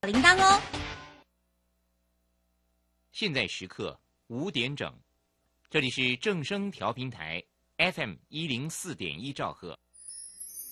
铃铛哦。 现在时刻5点整，这里是正声调频台 FM104.1兆赫，